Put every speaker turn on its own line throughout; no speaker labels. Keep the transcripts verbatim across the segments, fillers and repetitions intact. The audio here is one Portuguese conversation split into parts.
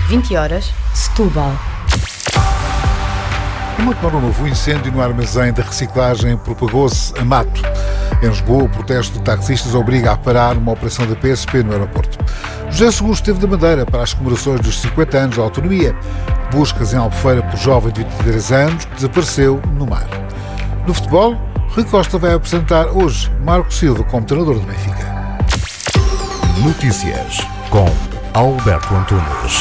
vinte horas, Setúbal.
Em Montemor Novo, o incêndio no armazém da reciclagem propagou-se a mato. Em Lisboa, o protesto de taxistas obriga a parar uma operação da P S P no aeroporto. José Seguro esteve da Madeira para as comemorações dos cinquenta anos da autonomia. Buscas em Albufeira por jovem de vinte e três anos que desapareceu no mar. No futebol, Rui Costa vai apresentar hoje Marco Silva como treinador do Benfica.
Notícias com Alberto Antunes.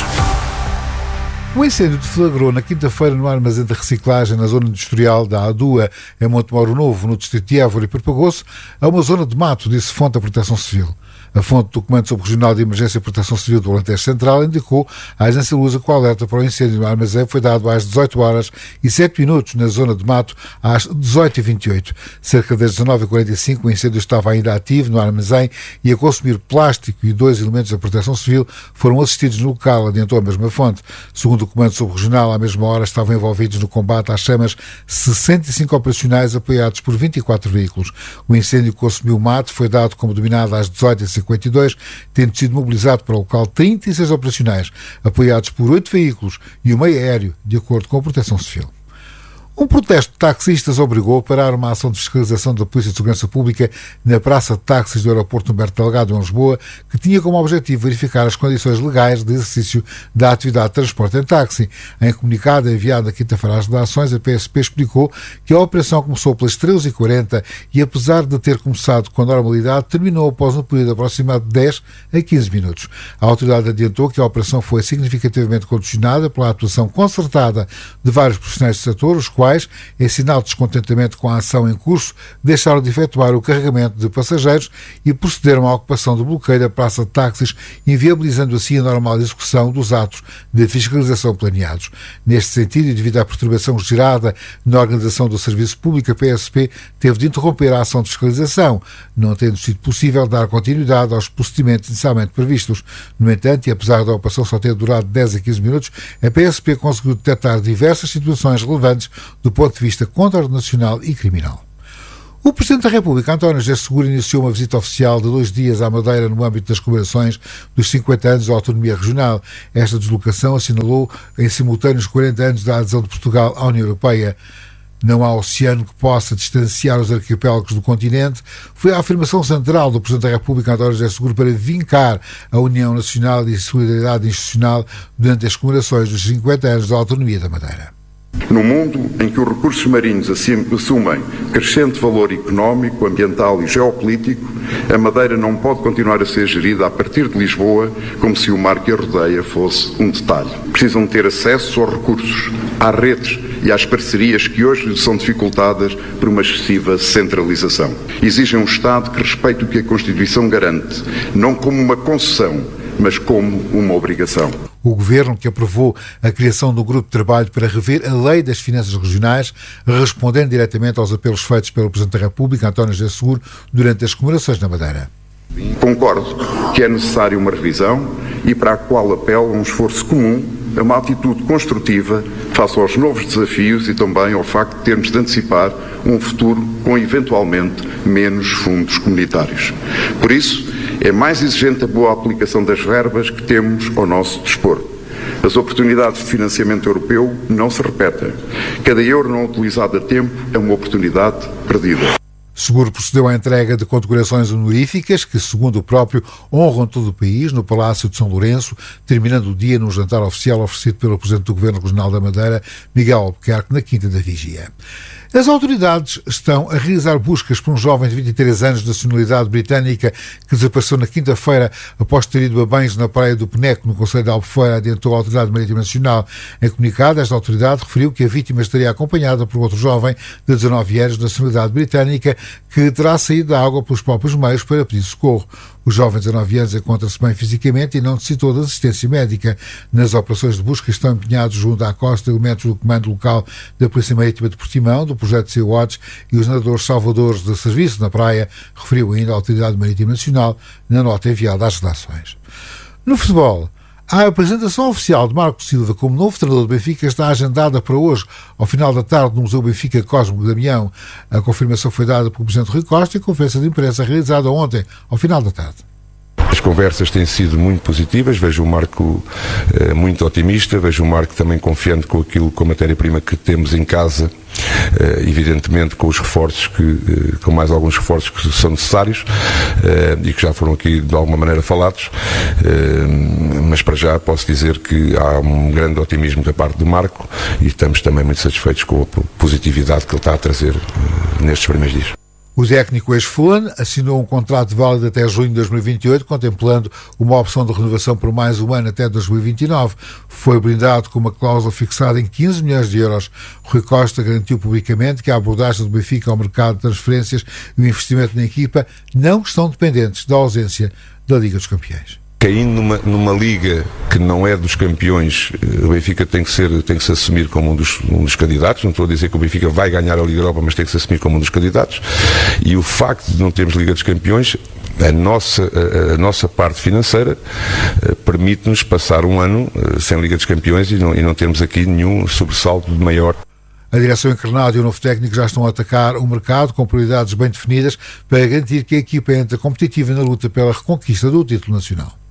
O incêndio deflagrou na quinta-feira no armazém de reciclagem na zona industrial da Adua, em Montemor Novo, no distrito de Évora, e propagou-se a uma zona de mato, disse fonte da Proteção Civil. A fonte do Comando Subregional de Emergência e Proteção Civil do Alentejo Central indicou à Agência Lusa que o alerta para o incêndio no armazém foi dado às dezoito horas e sete minutos na zona de mato às dezoito e vinte e oito. Cerca das dezanove e quarenta e cinco o incêndio estava ainda ativo no armazém e a consumir plástico, e dois elementos da Proteção Civil foram assistidos no local, adiantou a mesma fonte. Segundo o Comando Subregional, à mesma hora estavam envolvidos no combate às chamas sessenta e cinco operacionais apoiados por vinte e quatro veículos. O incêndio que consumiu mato foi dado como dominado às dezoito e cinquenta e dois, tendo sido mobilizado para o local trinta e seis operacionais, apoiados por oito veículos e o meio aéreo, de acordo com a Proteção Civil. Um protesto de taxistas obrigou a parar uma ação de fiscalização da Polícia de Segurança Pública na Praça de Táxis do Aeroporto Humberto Delgado, em Lisboa, que tinha como objetivo verificar as condições legais de exercício da atividade de transporte em táxi. Em comunicado enviado na quinta-feira às redações, a P S P explicou que a operação começou pelas treze e quarenta e, apesar de ter começado com a normalidade, terminou após um período aproximado de dez a quinze minutos. A autoridade adiantou que a operação foi significativamente condicionada pela atuação concertada de vários profissionais do setor, os quais, em sinal de descontentamento com a ação em curso, deixaram de efetuar o carregamento de passageiros e procederam à ocupação do bloqueio da praça de táxis, inviabilizando assim a normal execução dos atos de fiscalização planeados. Neste sentido, e devido à perturbação gerada na organização do serviço público, a P S P teve de interromper a ação de fiscalização, não tendo sido possível dar continuidade aos procedimentos inicialmente previstos. No entanto, e apesar da operação só ter durado dez a quinze minutos, a P S P conseguiu detectar diversas situações relevantes do ponto de vista contraordenacional e criminal. O Presidente da República, António José Seguro, iniciou uma visita oficial de dois dias à Madeira no âmbito das comemorações dos cinquenta anos da autonomia regional. Esta deslocação assinalou em simultâneo os quarenta anos da adesão de Portugal à União Europeia. Não há oceano que possa distanciar os arquipélagos do continente. Foi a afirmação central do Presidente da República, António José Seguro, para vincar a união nacional e a solidariedade institucional durante as comemorações dos cinquenta anos da autonomia da Madeira.
No mundo em que os recursos marinhos assumem crescente valor económico, ambiental e geopolítico, a Madeira não pode continuar a ser gerida a partir de Lisboa como se o mar que a rodeia fosse um detalhe. Precisam ter acesso aos recursos, às redes e às parcerias que hoje lhes são dificultadas por uma excessiva centralização. Exigem um Estado que respeite o que a Constituição garante, não como uma concessão, mas como uma obrigação.
O Governo, que aprovou a criação do grupo de trabalho para rever a Lei das Finanças Regionais, respondendo diretamente aos apelos feitos pelo Presidente da República, António José Seguro, durante as comemorações na Madeira.
Concordo que é necessária uma revisão e para a qual apelo a um esforço comum, a uma atitude construtiva face aos novos desafios e também ao facto de termos de antecipar um futuro com eventualmente menos fundos comunitários. Por isso, é mais exigente a boa aplicação das verbas que temos ao nosso dispor. As oportunidades de financiamento europeu não se repetem. Cada euro não utilizado a tempo é uma oportunidade perdida.
Seguro procedeu à entrega de condecorações honoríficas que, segundo o próprio, honram todo o país no Palácio de São Lourenço, terminando o dia num jantar oficial oferecido pelo Presidente do Governo Regional da Madeira, Miguel Albuquerque, na Quinta da Vigia. As autoridades estão a realizar buscas por um jovem de vinte e três anos de nacionalidade britânica que desapareceu na quinta-feira após ter ido a banhos na praia do Peneco, no concelho de Albufeira, adiantou a Autoridade Marítima Nacional. Em comunicado, esta autoridade referiu que a vítima estaria acompanhada por outro jovem de dezanove anos de nacionalidade britânica que terá saído da água pelos próprios meios para pedir socorro. O jovem de dezanove anos encontra-se bem fisicamente e não necessitou de assistência médica. Nas operações de busca estão empenhados junto à costa elementos do Comando Local da Polícia Marítima de Portimão, do Projeto Sea-Watch e os nadadores salvadores de serviço na praia, referiu ainda a Autoridade Marítima Nacional na nota enviada às redações. No futebol, a apresentação oficial de Marco Silva como novo treinador do Benfica está agendada para hoje, ao final da tarde, no Museu Benfica Cosmo de Damião. A confirmação foi dada pelo Presidente Rui Costa em conferência de imprensa realizada ontem, ao final da tarde.
As conversas têm sido muito positivas, vejo o Marco eh, muito otimista, vejo o Marco também confiante com aquilo, com a matéria-prima que temos em casa, eh, evidentemente com os reforços, que, eh, com mais alguns reforços que são necessários eh, e que já foram aqui de alguma maneira falados, eh, mas para já posso dizer que há um grande otimismo da parte do Marco e estamos também muito satisfeitos com a positividade que ele está a trazer eh, nestes primeiros dias.
O técnico ex-Fulham assinou um contrato válido até junho de dois mil e vinte e oito, contemplando uma opção de renovação por mais um ano até dois mil e vinte e nove. Foi blindado com uma cláusula fixada em quinze milhões de euros. Rui Costa garantiu publicamente que a abordagem do Benfica ao mercado de transferências e o investimento na equipa não estão dependentes da ausência da Liga dos Campeões.
Caindo numa, numa liga que não é dos campeões, o Benfica tem que, ser, tem que se assumir como um dos, um dos candidatos. Não estou a dizer que o Benfica vai ganhar a Liga Europa, mas tem que se assumir como um dos candidatos. E o facto de não termos Liga dos Campeões, a nossa, a, a nossa parte financeira permite-nos passar um ano sem Liga dos Campeões e não, e não termos aqui nenhum sobressalto de maior.
A direção encarnada e o novo técnico já estão a atacar o mercado com prioridades bem definidas para garantir que a equipa entre competitiva na luta pela reconquista do título nacional.